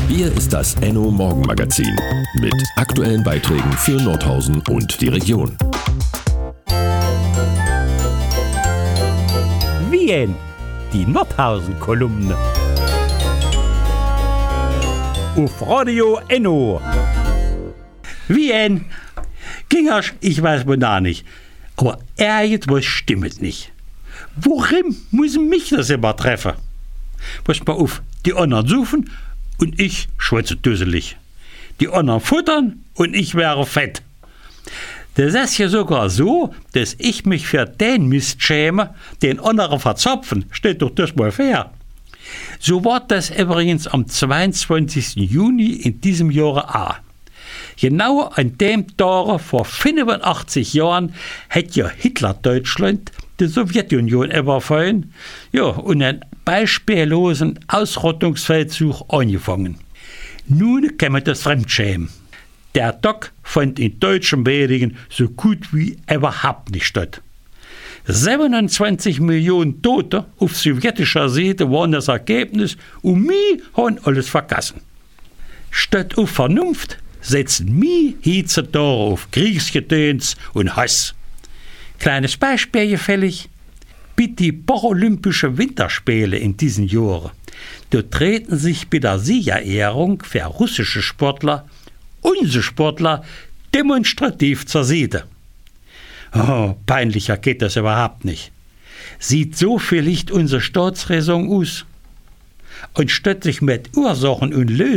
Hier ist das Enno Morgenmagazin mit aktuellen Beiträgen für Nordhausen und die Region. Wien, die Nordhausen-Kolumne. Auf Radio Enno. Wien, Gingers, ich weiß wohl da nicht, aber irgendwas stimmt nicht. Worin muss mich das immer treffen? Pass mal auf, die anderen suchen und ich schwätze dusselig. Die anderen futtern und ich wäre fett. Das ist ja sogar so, dass ich mich für den Mist schäme, den anderen verzapfen. Steht doch das mal fair. So war das übrigens am 22. Juni in diesem Jahre auch. Genau an dem Tag vor 85 Jahren hat ja Hitler Deutschland die Sowjetunion überfallen, ja, und einen beispiellosen Ausrottungsfeldzug angefangen. Nun kann man das fremdschämen. Der Tag fand in deutschen Medien so gut wie überhaupt nicht statt. 27 Millionen Tote auf sowjetischer Seite waren das Ergebnis und wir haben alles vergessen. Statt auf Vernunft setzen wir heutzutage auf Kriegsgedöns und Hass. Kleines Beispiel gefällig. Bei den Paralympischen Winterspiele in diesen Jahren, da treten sich bei der Siegerehrung für russische Sportler unsere Sportler demonstrativ zur Seite. Oh, peinlicher geht das überhaupt nicht. Sieht so vielleicht unsere Staatsräson aus? Und statt sich mit Ursachen und Lösungen